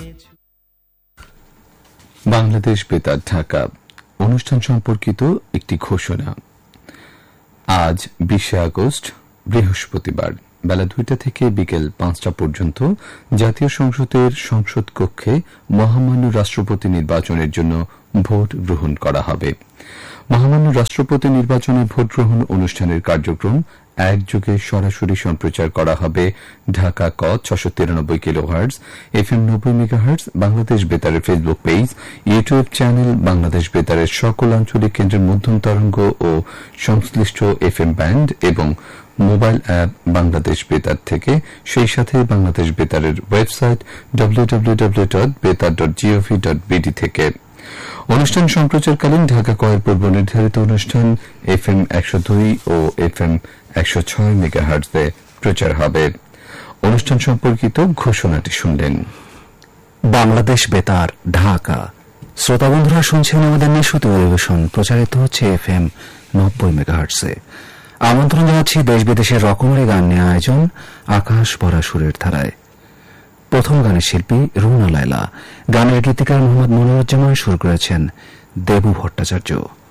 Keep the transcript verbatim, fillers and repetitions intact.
বাংলাদেশ বেতার ঢাকা অনুষ্ঠান সম্পর্কিত একটি ঘোষণা। আজ বিশে আগস্ট বৃহস্পতিবার বেলা দুইটা থেকে বিকেল পাঁচটা পর্যন্ত জাতীয় সংসদের সংসদ কক্ষে মহামান্য রাষ্ট্রপতি নির্বাচনের জন্য ভোট গ্রহণ করা হবে। মহামান্য রাষ্ট্রপতি নির্বাচনে ভোট গ্রহণ অনুষ্ঠানের কার্যক্রম একযোগে সরাসরি সম্প্রচার করা হবে ঢাকা ক ছশো তিরানব্বই কিলোহার্টজ এফএম নব্বই megahertz Bangladesh বেতারের Facebook page, YouTube channel, Bangladesh বেতারের সকল আঞ্চলিক কেন্দ্রের মধ্যম তরঙ্গ ও সংশ্লিষ্ট এফএম ব্যান্ড এবং মোবাইল অ্যাপ বাংলাদেশ বেতার থেকে, সেই সাথে Bangladesh বেতারের website W W W dot বেতার ডট জিওভি ডট বিডি থেকে। অনুষ্ঠান সম্প্রচারকালীন ঢাকা কয়ের পূর্ব নির্ধারিত অনুষ্ঠান এফএম একশো দুই ও এফএম একশো ছয় মেগাহার্টজে প্রচার হবে। অনুষ্ঠান সম্পর্কিত ঘোষণাটি শুনলেন। বাংলাদেশ বেতার ঢাকা। শ্রোতা বন্ধুরা শুনছেন আমাদের নিশুতি পরিবেশন, প্রচারিত হচ্ছে এফএম নব্বই মেগাহার্টজে। আমন্ত্রণ জানাচ্ছি দেশ বিদেশের রকমারি গান নিয়ে আয়োজন আকাশ ভরা সুরের ধারায়। প্রথম গানের শিল্পী রুনা লায়লা, গানের গীতিকার মোহাম্মদ মনিরুজ্জামান, সুর করেছেন দেবু ভট্টাচার্য।